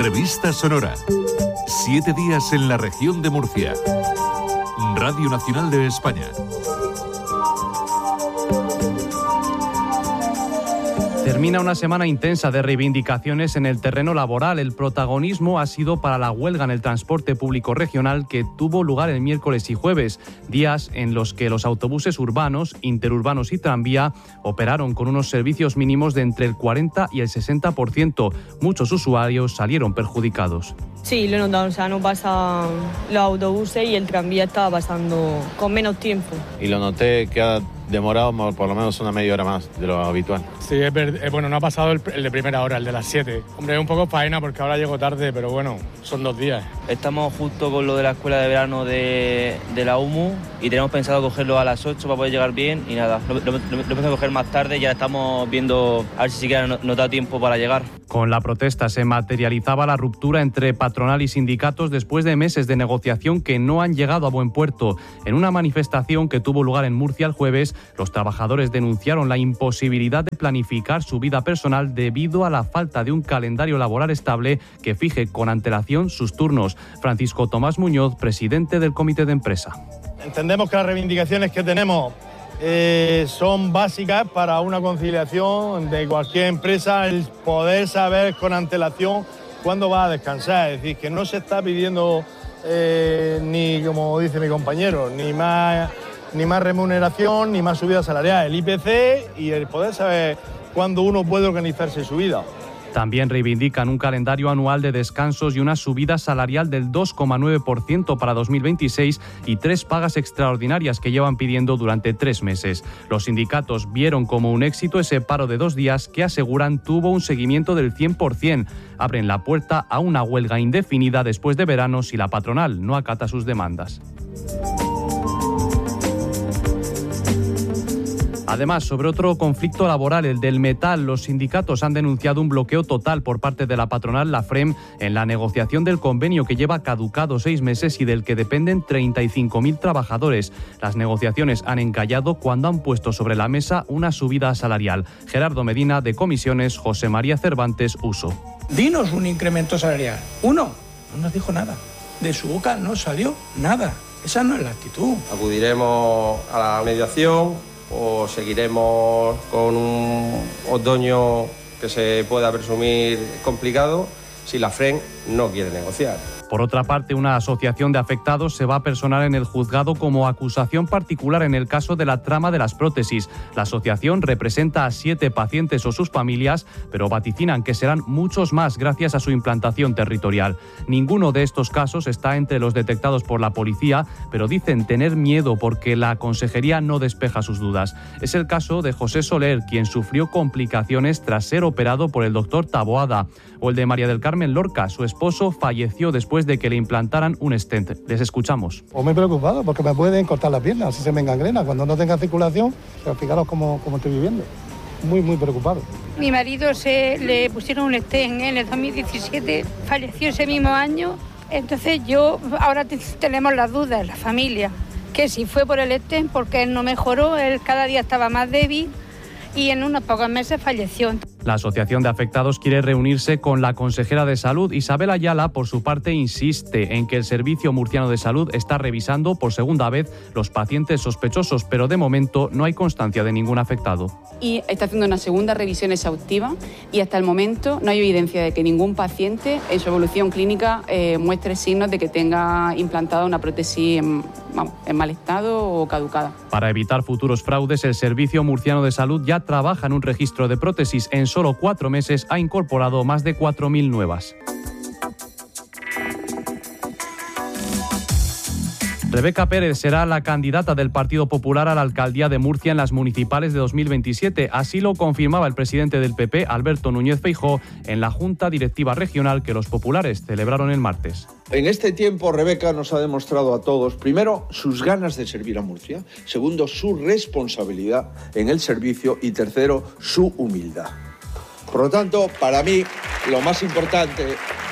Revista Sonora. 7 días en la región de Murcia. Radio Nacional de España. Termina una semana intensa de reivindicaciones en el terreno laboral. El protagonismo ha sido para la huelga en el transporte público regional que tuvo lugar el miércoles y jueves, días en los que los autobuses urbanos, interurbanos y tranvía operaron con unos servicios mínimos de entre el 40 y el 60%. Muchos usuarios salieron perjudicados. Sí, lo he notado, o sea, no pasan los autobuses y el tranvía estaba pasando con menos tiempo. Y lo noté que ha demorado por lo menos una media hora más de lo habitual. Sí, bueno, no ha pasado el de primera hora, el de las 7. Hombre, es un poco faena porque ahora llego tarde, pero bueno, son 2 días. Estamos justo con lo de la escuela de verano de la UMU y tenemos pensado cogerlo a las 8 para poder llegar bien y nada, lo pensamos coger más tarde, ya estamos viendo a ver si siquiera nos da tiempo para llegar. Con la protesta se materializaba la ruptura entre patronal y sindicatos después de meses de negociación que no han llegado a buen puerto. En una manifestación que tuvo lugar en Murcia el jueves, los trabajadores denunciaron la imposibilidad de planificar su vida personal debido a la falta de un calendario laboral estable que fije con antelación sus turnos. Francisco Tomás Muñoz, presidente del Comité de Empresa. Entendemos que las reivindicaciones que tenemos son básicas para una conciliación de cualquier empresa, el poder saber con antelación cuándo va a descansar. Es decir, que no se está pidiendo ni, como dice mi compañero, ni más remuneración, ni más subida salarial. El IPC y el poder saber cuándo uno puede organizarse su vida. También reivindican un calendario anual de descansos y una subida salarial del 2,9% para 2026 y 3 pagas extraordinarias que llevan pidiendo durante 3 meses. Los sindicatos vieron como un éxito ese paro de 2 días que aseguran tuvo un seguimiento del 100%. Abren la puerta a una huelga indefinida después de verano si la patronal no acata sus demandas. Además, sobre otro conflicto laboral, el del metal, los sindicatos han denunciado un bloqueo total por parte de la patronal, la FREM, en la negociación del convenio que lleva caducado 6 meses y del que dependen 35.000 trabajadores. Las negociaciones han encallado cuando han puesto sobre la mesa una subida salarial. Gerardo Medina, de Comisiones, José María Cervantes, Uso. Dinos un incremento salarial. No nos dijo nada. De su boca no salió nada. Esa no es la actitud. Acudiremos a la mediación o seguiremos con un otoño que se pueda presumir complicado si la FREM no quiere negociar. Por otra parte, una asociación de afectados se va a personar en el juzgado como acusación particular en el caso de la trama de las prótesis. La asociación representa a 7 pacientes o sus familias, pero vaticinan que serán muchos más gracias a su implantación territorial. Ninguno de estos casos está entre los detectados por la policía, pero dicen tener miedo porque la consejería no despeja sus dudas. Es el caso de José Soler, quien sufrió complicaciones tras ser operado por el doctor Taboada, o el de María del Carmen Lorca. Su esposo falleció después de que le implantaran un stent. Les escuchamos. Muy preocupado porque me pueden cortar las piernas si se me engangrena. Cuando no tenga circulación, pero fijaros cómo estoy viviendo. Muy preocupado. Mi marido le pusieron un stent en el 2017, falleció ese mismo año. Entonces ahora tenemos las dudas, la familia, que si fue por el stent, porque él no mejoró, él cada día estaba más débil y en unos pocos meses falleció. La Asociación de Afectados quiere reunirse con la consejera de Salud. Isabel Ayala, por su parte, insiste en que el Servicio Murciano de Salud está revisando por segunda vez los pacientes sospechosos, pero de momento no hay constancia de ningún afectado. Y está haciendo una segunda revisión exhaustiva y hasta el momento no hay evidencia de que ningún paciente en su evolución clínica muestre signos de que tenga implantada una prótesis en mal estado o caducada. Para evitar futuros fraudes, el Servicio Murciano de Salud ya trabaja en un registro de prótesis. En solo 4 meses ha incorporado más de 4.000 nuevas. Rebeca Pérez será la candidata del Partido Popular a la alcaldía de Murcia en las municipales de 2027. Así lo confirmaba el presidente del PP, Alberto Núñez Feijóo, en la Junta Directiva Regional que los populares celebraron el martes. En este tiempo, Rebeca nos ha demostrado a todos, primero, sus ganas de servir a Murcia, segundo, su responsabilidad en el servicio y tercero, su humildad. Por lo tanto, para mí, lo más importante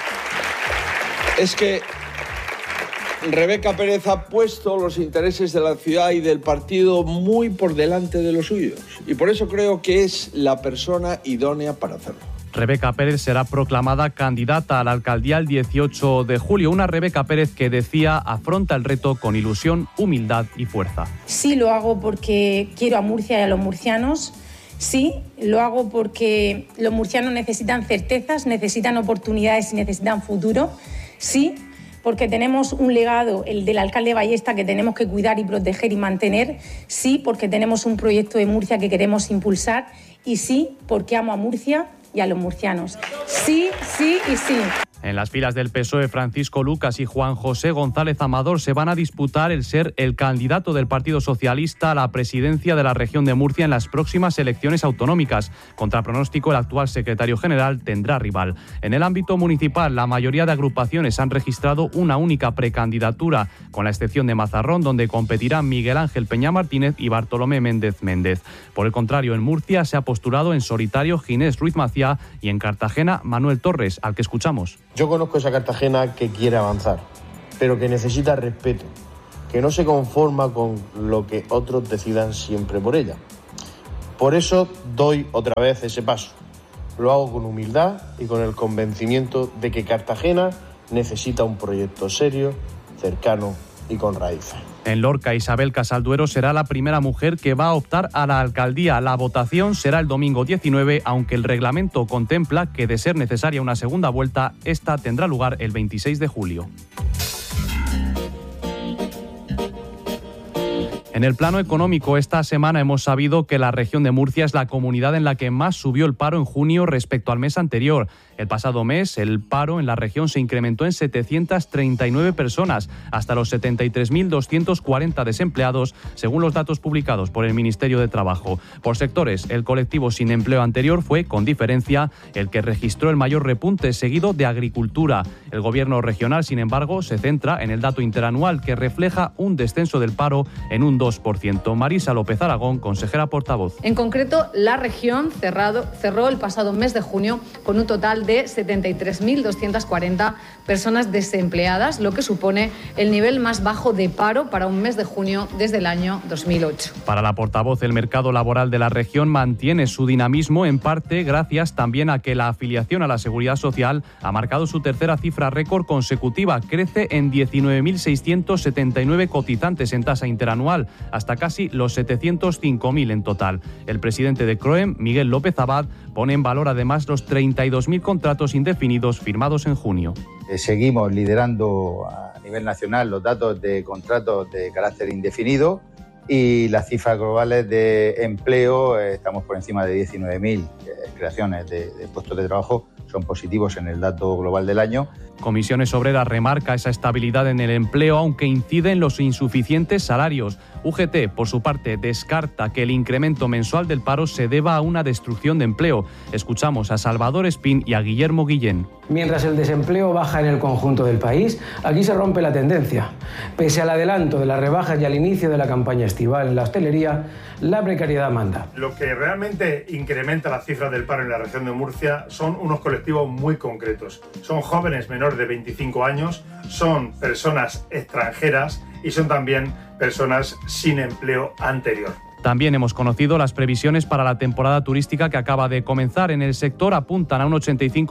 es que Rebeca Pérez ha puesto los intereses de la ciudad y del partido muy por delante de los suyos. Y por eso creo que es la persona idónea para hacerlo. Rebeca Pérez será proclamada candidata a la alcaldía el 18 de julio. Una Rebeca Pérez que decía afronta el reto con ilusión, humildad y fuerza. Sí, lo hago porque quiero a Murcia y a los murcianos. Sí, lo hago porque los murcianos necesitan certezas, necesitan oportunidades y necesitan futuro. Sí, porque tenemos un legado, el del alcalde Ballesta, que tenemos que cuidar y proteger y mantener. Sí, porque tenemos un proyecto de Murcia que queremos impulsar. Y sí, porque amo a Murcia y a los murcianos. Sí, sí y sí. En las filas del PSOE, Francisco Lucas y Juan José González Amador se van a disputar el ser el candidato del Partido Socialista a la presidencia de la región de Murcia en las próximas elecciones autonómicas. Contra pronóstico, el actual secretario general tendrá rival. En el ámbito municipal, la mayoría de agrupaciones han registrado una única precandidatura, con la excepción de Mazarrón, donde competirán Miguel Ángel Peña Martínez y Bartolomé Méndez Méndez. Por el contrario, en Murcia se ha postulado en solitario Ginés Ruiz Maciá y en Cartagena Manuel Torres, al que escuchamos. Yo conozco esa Cartagena que quiere avanzar, pero que necesita respeto, que no se conforma con lo que otros decidan siempre por ella. Por eso doy otra vez ese paso. Lo hago con humildad y con el convencimiento de que Cartagena necesita un proyecto serio, cercano y con raíces. En Lorca, Isabel Casalduero será la primera mujer que va a optar a la alcaldía. La votación será el domingo 19, aunque el reglamento contempla que, de ser necesaria una segunda vuelta, esta tendrá lugar el 26 de julio. En el plano económico, esta semana hemos sabido que la región de Murcia es la comunidad en la que más subió el paro en junio respecto al mes anterior. El pasado mes, el paro en la región se incrementó en 739 personas, hasta los 73.240 desempleados, según los datos publicados por el Ministerio de Trabajo. Por sectores, el colectivo sin empleo anterior fue, con diferencia, el que registró el mayor repunte, seguido de agricultura. El gobierno regional, sin embargo, se centra en el dato interanual, que refleja un descenso del paro en un 2%. Marisa López Aragón, consejera portavoz. En concreto, la región cerró el pasado mes de junio con un total de 73.240 personas desempleadas, lo que supone el nivel más bajo de paro para un mes de junio desde el año 2008. Para la portavoz, el mercado laboral de la región mantiene su dinamismo, en parte gracias también a que la afiliación a la Seguridad Social ha marcado su tercera cifra récord consecutiva. Crece en 19.679 cotizantes en tasa interanual, hasta casi los 705.000 en total. El presidente de CROEM, Miguel López Abad, pone en valor además los 32.000 contratos indefinidos firmados en junio. Seguimos liderando a nivel nacional los datos de contratos de carácter indefinido y las cifras globales de empleo, estamos por encima de 19.000 creaciones de puestos de trabajo, son positivos en el dato global del año. Comisiones Obreras remarca esa estabilidad en el empleo, aunque incide en los insuficientes salarios. UGT, por su parte, descarta que el incremento mensual del paro se deba a una destrucción de empleo. Escuchamos a Salvador Espín y a Guillermo Guillén. Mientras el desempleo baja en el conjunto del país, aquí se rompe la tendencia. Pese al adelanto de las rebajas y al inicio de la campaña estival en la hostelería, la precariedad manda. Lo que realmente incrementa las cifras del paro en la región de Murcia son unos colectivos muy concretos. Son jóvenes menores de 25 años, son personas extranjeras y son también personas sin empleo anterior. También hemos conocido las previsiones para la temporada turística que acaba de comenzar. En el sector apuntan a un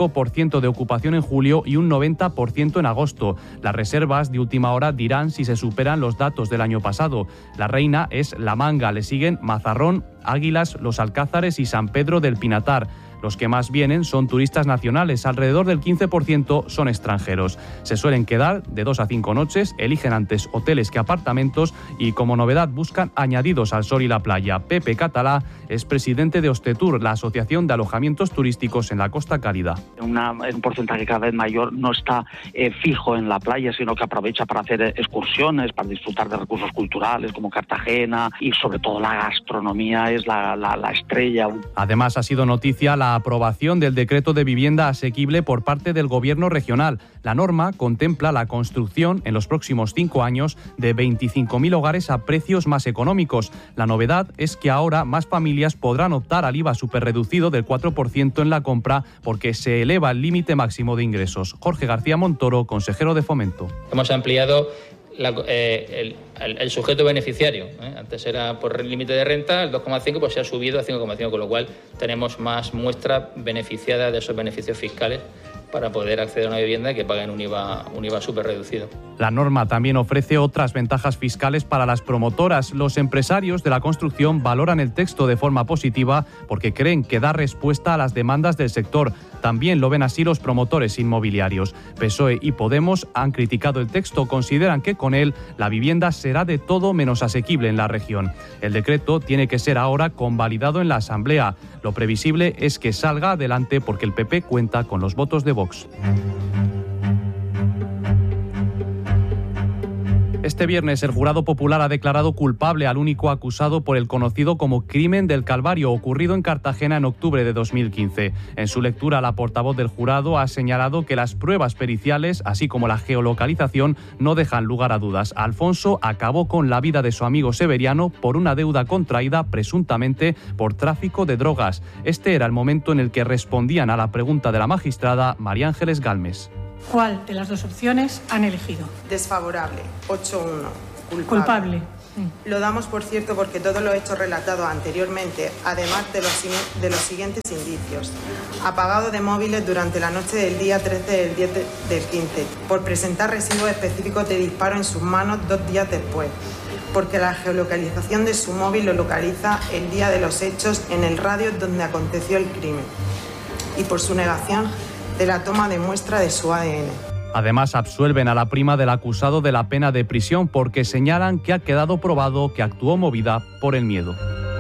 85% de ocupación en julio y un 90% en agosto. Las reservas de última hora dirán si se superan los datos del año pasado. La reina es La Manga, le siguen Mazarrón, Águilas, Los Alcázares y San Pedro del Pinatar. Los que más vienen son turistas nacionales, alrededor del 15% son extranjeros. Se suelen quedar de 2 a 5 noches, eligen antes hoteles que apartamentos y, como novedad, buscan añadidos al sol y la playa. Pepe Catalá es presidente de Hostetur, la asociación de alojamientos turísticos en la Costa Cálida. Un porcentaje cada vez mayor no está fijo en la playa, sino que aprovecha para hacer excursiones, para disfrutar de recursos culturales como Cartagena, y sobre todo la gastronomía es la estrella. Además, ha sido noticia la aprobación del decreto de vivienda asequible por parte del Gobierno regional. La norma contempla la construcción en los próximos 5 años de 25.000 hogares a precios más económicos. La novedad es que ahora más familias podrán optar al IVA superreducido del 4% en la compra, porque se eleva el límite máximo de ingresos. Jorge García Montoro, consejero de Fomento. Hemos ampliado el sujeto beneficiario. Antes era por límite de renta, el 2,5, pues se ha subido a 5,5, con lo cual tenemos más muestra beneficiada de esos beneficios fiscales para poder acceder a una vivienda que paguen un IVA súper reducido. La norma también ofrece otras ventajas fiscales para las promotoras. Los empresarios de la construcción valoran el texto de forma positiva porque creen que da respuesta a las demandas del sector. También lo ven así los promotores inmobiliarios. PSOE y Podemos han criticado el texto, consideran que con él la vivienda será de todo menos asequible en la región. El decreto tiene que ser ahora convalidado en la Asamblea. Lo previsible es que salga adelante porque el PP cuenta con los votos de Vox. Este viernes el jurado popular ha declarado culpable al único acusado por el conocido como Crimen del Calvario, ocurrido en Cartagena en octubre de 2015. En su lectura, la portavoz del jurado ha señalado que las pruebas periciales, así como la geolocalización, no dejan lugar a dudas. Alfonso acabó con la vida de su amigo Severiano por una deuda contraída presuntamente por tráfico de drogas. Este era el momento en el que respondían a la pregunta de la magistrada María Ángeles Galmes. ¿Cuál de las dos opciones han elegido? Desfavorable, 8-1. Culpable. Lo damos por cierto porque todos los hechos relatados anteriormente, además de los siguientes indicios. Apagado de móviles durante la noche del día 13 del 10 del 15, por presentar residuos específicos de disparo en sus manos 2 días después, porque la geolocalización de su móvil lo localiza el día de los hechos en el radio donde aconteció el crimen, y por su negación de la toma de muestra de su ADN. Además, absuelven a la prima del acusado de la pena de prisión porque señalan que ha quedado probado que actuó movida por el miedo.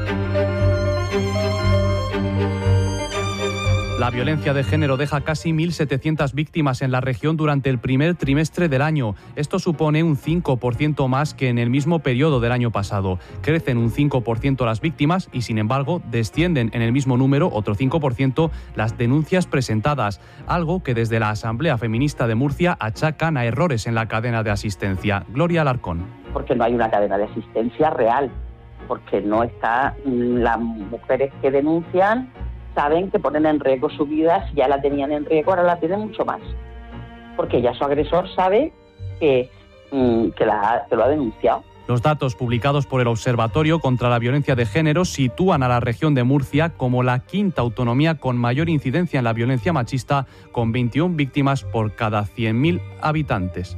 La violencia de género deja casi 1.700 víctimas en la región durante el primer trimestre del año. Esto supone un 5% más que en el mismo periodo del año pasado. Crecen un 5% las víctimas y, sin embargo, descienden en el mismo número, otro 5%, las denuncias presentadas, algo que desde la Asamblea Feminista de Murcia achacan a errores en la cadena de asistencia. Gloria Alarcón. Porque no hay una cadena de asistencia real, porque no está las mujeres que denuncian saben que ponen en riesgo su vida, si ya la tenían en riesgo, ahora la tienen mucho más. Porque ya su agresor sabe que lo ha denunciado. Los datos publicados por el Observatorio contra la Violencia de Género sitúan a la región de Murcia como la quinta autonomía con mayor incidencia en la violencia machista, con 21 víctimas por cada 100.000 habitantes.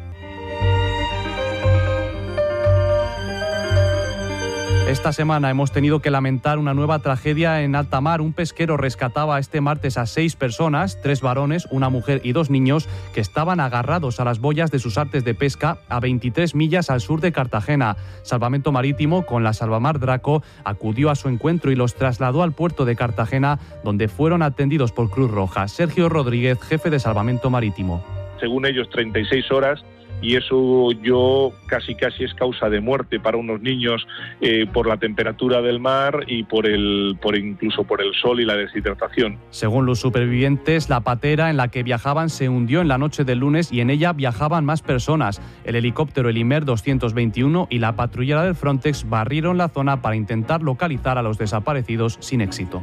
Esta semana hemos tenido que lamentar una nueva tragedia en alta mar. Un pesquero rescataba este martes a 6 personas, 3 varones, una mujer y 2 niños, que estaban agarrados a las boyas de sus artes de pesca a 23 millas al sur de Cartagena. Salvamento Marítimo, con la Salvamar Draco, acudió a su encuentro y los trasladó al puerto de Cartagena, donde fueron atendidos por Cruz Roja. Sergio Rodríguez, jefe de Salvamento Marítimo. Según ellos, 36 horas. Y eso casi es causa de muerte para unos niños por la temperatura del mar y incluso por el sol y la deshidratación. Según los supervivientes, la patera en la que viajaban se hundió en la noche del lunes y en ella viajaban más personas. El helicóptero Elimer 221 y la patrullera del Frontex barrieron la zona para intentar localizar a los desaparecidos sin éxito.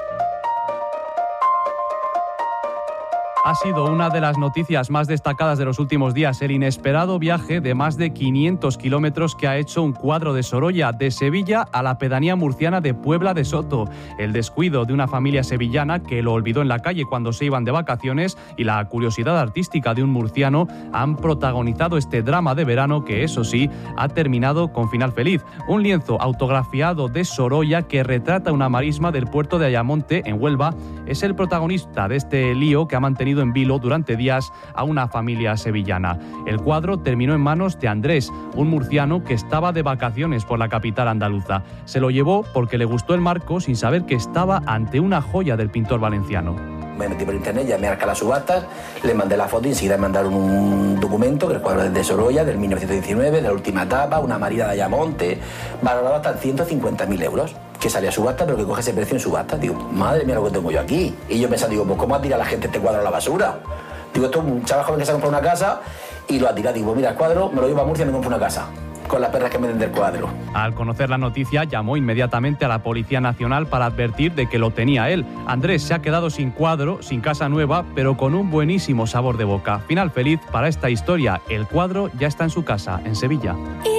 Ha sido una de las noticias más destacadas de los últimos días, el inesperado viaje de más de 500 kilómetros que ha hecho un cuadro de Sorolla, de Sevilla a la pedanía murciana de Puebla de Soto. El descuido de una familia sevillana que lo olvidó en la calle cuando se iban de vacaciones y la curiosidad artística de un murciano han protagonizado este drama de verano que, eso sí, ha terminado con final feliz. Un lienzo autografiado de Sorolla que retrata una marisma del puerto de Ayamonte, en Huelva, es el protagonista de este lío que ha mantenido en vilo durante días a una familia sevillana. El cuadro terminó en manos de Andrés, un murciano que estaba de vacaciones por la capital andaluza. Se lo llevó porque le gustó el marco sin saber que estaba ante una joya del pintor valenciano. Me metí por internet, llamé a las subastas, le mandé la foto y enseguida me mandaron un documento, que el cuadro es de Sorolla, del 1919, de la última etapa, una marina de Ayamonte, valorado hasta 150.000 euros. Que salía a subasta, pero que coge ese precio en subasta. Digo, madre mía lo que tengo yo aquí. Y yo pensaba, pues ¿cómo ha tirado la gente este cuadro a la basura? Digo, esto es un chaval joven que se ha comprado una casa y lo ha tirado. Digo, mira, el cuadro me lo llevo a Murcia y me compro una casa. con las perras que me den del cuadro. Al conocer la noticia, llamó inmediatamente a la Policía Nacional para advertir de que lo tenía él. Andrés se ha quedado sin cuadro, sin casa nueva, pero con un buenísimo sabor de boca. Final feliz para esta historia. El cuadro ya está en su casa, en Sevilla.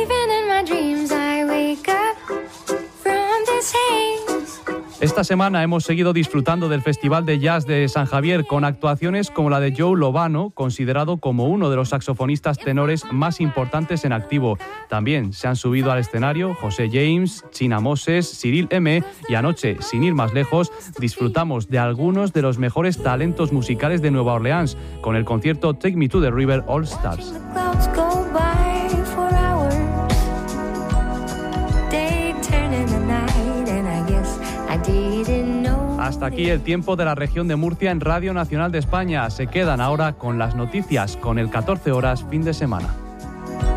Esta semana hemos seguido disfrutando del Festival de Jazz de San Javier con actuaciones como la de Joe Lovano, considerado como uno de los saxofonistas tenores más importantes en activo. También se han subido al escenario José James, China Moses, Cyril M. y anoche, sin ir más lejos, disfrutamos de algunos de los mejores talentos musicales de Nueva Orleans con el concierto Take Me to the River All Stars. Hasta aquí el tiempo de la región de Murcia en Radio Nacional de España. Se quedan ahora con las noticias, con el 14 horas fin de semana.